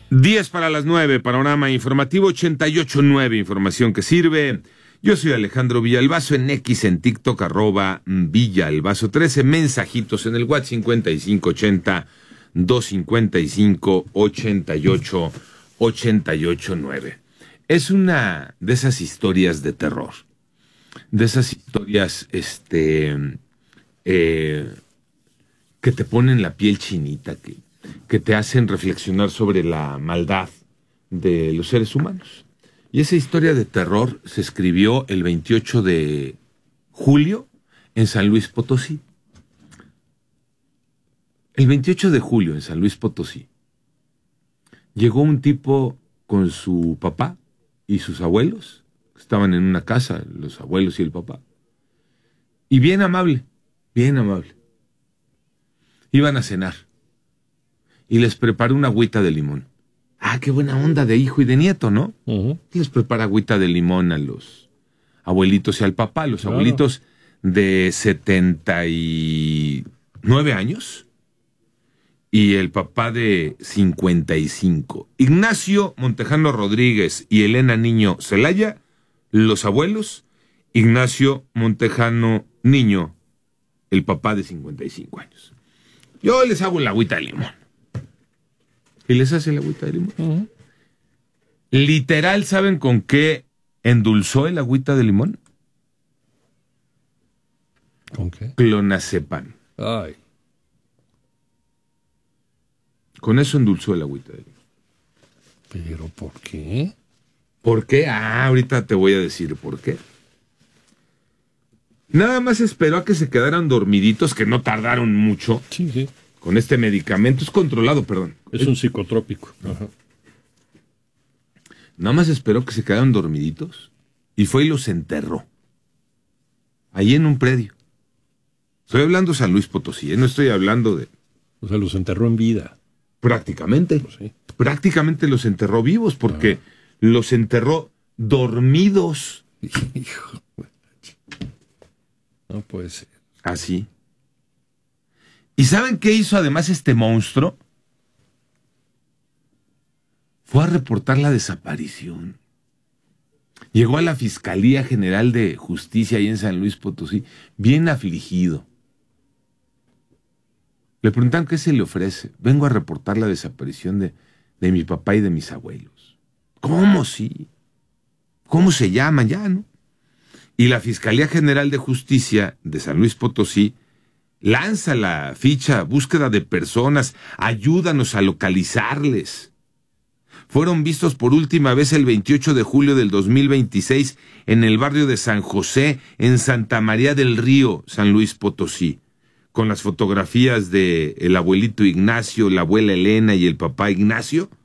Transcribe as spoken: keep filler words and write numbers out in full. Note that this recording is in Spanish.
diez para las nueve, panorama informativo ochenta y ocho punto nueve, información que sirve. Yo soy Alejandro Villalbazo, en X, en TikTok, arroba Villalbazo trece, mensajitos en el WhatsApp cincuenta y cinco ochenta, doscientos cincuenta y cinco, ochenta y ocho, ochenta y ocho nueve. Es una de esas historias de terror, de esas historias este, eh, que te ponen la piel chinita, que, que te hacen reflexionar sobre la maldad de los seres humanos. Y esa historia de terror se escribió el veintiocho de julio en San Luis Potosí. El veintiocho de julio en San Luis Potosí llegó un tipo con su papá y sus abuelos. Estaban en una casa, los abuelos y el papá. Y bien amable, bien amable. Iban a cenar. Y les preparó una agüita de limón. Ah, qué buena onda de hijo y de nieto, ¿no? Uh-huh. Les prepara agüita de limón a los abuelitos y al papá. Los claro. abuelitos de setenta y nueve años y el papá de cincuenta y cinco. Ignacio Montejano Rodríguez y Elena Niño Celaya, los abuelos. Ignacio Montejano Niño, el papá de cincuenta y cinco años. Yo les hago la agüita de limón. Y les hace la agüita de limón. Uh-huh. Literal, ¿saben con qué endulzó el agüita de limón? ¿Con qué? Clonazepam. Ay. Con eso endulzó el agüita de limón. ¿Pero por qué? ¿Por qué? Ah, ahorita te voy a decir por qué. Nada más esperó a que se quedaran dormiditos, que no tardaron mucho. Sí, sí. Con este medicamento, es controlado, perdón. Es un psicotrópico. Ajá. Nada más esperó que se quedaran dormiditos y fue y los enterró. Ahí en un predio. Estoy hablando de San Luis Potosí, ¿eh? No estoy hablando de... O sea, los enterró en vida. Prácticamente. Pues sí. Prácticamente los enterró vivos porque ah. los enterró dormidos. Hijo. No puede ser. Así. ¿Y saben qué hizo además este monstruo? Fue a reportar la desaparición. Llegó a la Fiscalía General de Justicia ahí en San Luis Potosí, bien afligido. Le preguntan qué se le ofrece. Vengo a reportar la desaparición de, de mi papá y de mis abuelos. ¿Cómo sí? ¿Cómo se llaman? Ya, ¿no? Y la Fiscalía General de Justicia de San Luis Potosí lanza la ficha, búsqueda de personas, ayúdanos a localizarles. Fueron vistos por última vez el veintiocho de julio del dos mil veintiséis en el barrio de San José, en Santa María del Río, San Luis Potosí, con las fotografías de el abuelito Ignacio, la abuela Elena y el papá Ignacio,